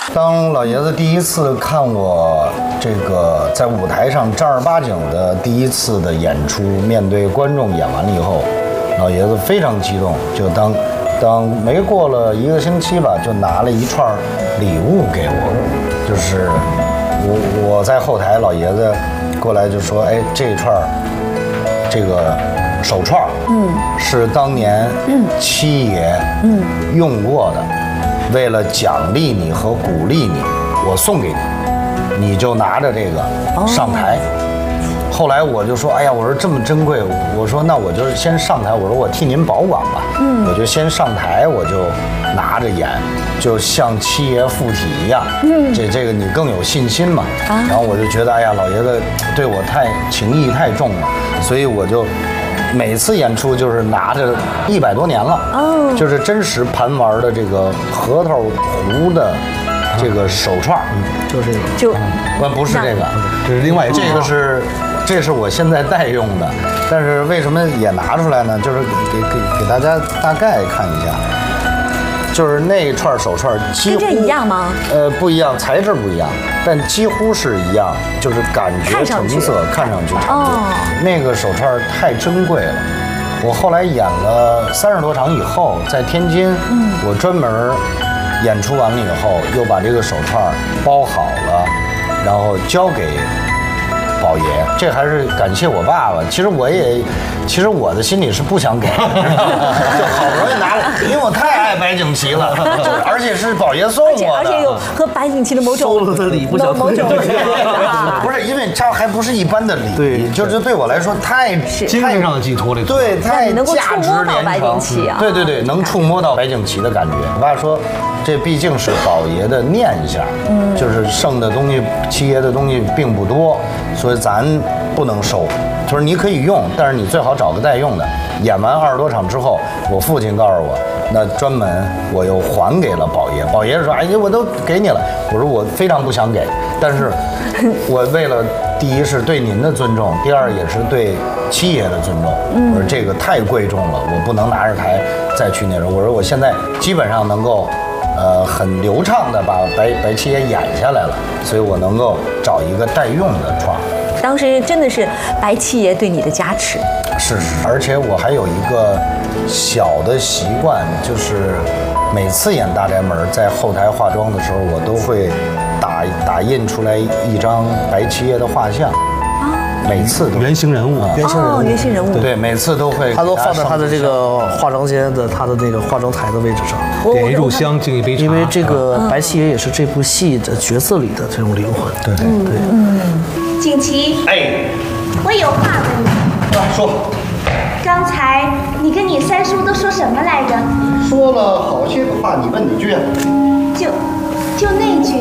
当老爷子第一次看我这个在舞台上正儿八经的第一次的演出，面对观众演完了以后，老爷子非常激动，就当没过了1个星期吧，就拿了一串礼物给我，就是我在后台，老爷子过来就说：“哎，这串这个手串，是当年七爷用过的。”为了奖励你和鼓励你，我送给你，你就拿着这个上台。后来我就说，哎呀，我说这么珍贵，我说那我就先上台，我说我替您保管吧，我就先上台，我就拿着演，就像七爷附体一样，这个你更有信心嘛。然后我就觉得，哎呀，老爷子对我情谊太重了，所以我就。每次演出就是拿着100多年了，就是真实盘玩的这个核桃壶的这个手串， 就是就不是这个， 这是另外一个， 这是我现在代用的，但是为什么也拿出来呢？就是给大家大概看一下。就是那串手串几乎跟这一样吗？ 不一样，材质不一样，但几乎是一样，就是感觉成色看上去差不多。那个手串太珍贵了，我后来演了30多场以后，在天津，我专门演出完了以后，又把这个手串包好了，然后交给宝爷，这还是感谢我爸爸。其实我的心里是不想给，就好不容易拿了，因为我太爱白景琦了，而且是宝爷送我的， 而且有和白景琦的某种收了的礼不想某种不是因为这还不是一般的礼， 对， 就是对我来说太精神上的寄托， 对，太价值连城。对，能触摸到白景琦的感觉。我爸说，这毕竟是宝爷的念想，就是剩的东西，七爷的东西并不多，所以咱不能收。他说你可以用，但是你最好找个代用的。演完20多场之后，我父亲告诉我，那专门我又还给了宝爷。宝爷说：“哎呀，我都给你了。”我说我非常不想给，但是我为了第一是对您的尊重，第二也是对七爷的尊重。我说这个太贵重了，我不能拿着台再去那种。我说我现在基本上能够。很流畅的把白七爷演下来了，所以我能够找一个代用的串。 当时真的是白七爷对你的加持。 是，而且我还有一个小的习惯，就是每次演大宅门，在后台化妆的时候，我都会打印出来一张白七爷的画像。每次都原型人物， 原型人物， 对，每次都会， 他都放在他的这个化妆间的他的那个化妆台的位置上， 点一炷香，敬一杯茶。 因为这个白七爷也是这部戏的角色里的这种灵魂。 对。 景琦， 哎， 我有话问你。 说。 刚才你跟你三叔都说什么来着？ 说了好些个话，你问哪句啊？ 就那句。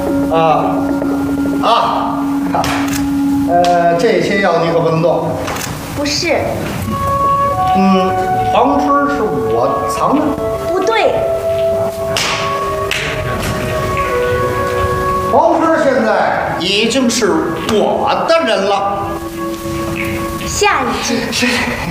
这些药你可不能动。 不是。 黄春是我藏的。 不对。 黄春现在已经是我的人了。 下一句。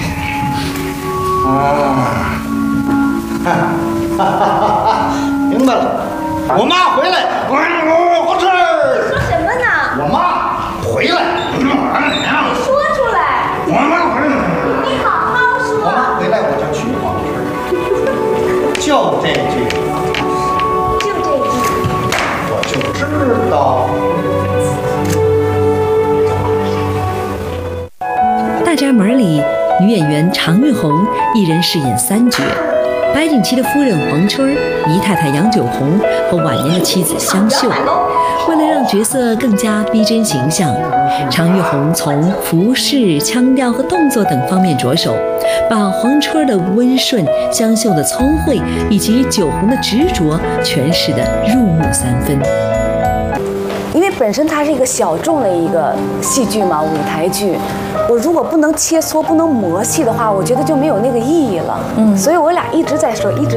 明白了。我妈回来，黄春。 说什么呢？ 我妈回来。 你说出来。 我妈回来。 你好好说。 我妈回来我就娶黄春。就这句。 就这句。 我就知道。 大宅门里，女演员常玉红一人饰演3角：白景琦的夫人黄春、姨太太杨九红和晚年的妻子香秀。为了让角色更加逼真形象，常玉红从服饰、腔调和动作等方面着手，把黄春的温顺、香秀的聪慧以及九红的执着诠释得入木3分。 因为本身它是一个小众的一个戏剧嘛，舞台剧，我如果不能切磋、不能磨戏的话，我觉得就没有那个意义了。所以我俩一直在说，一直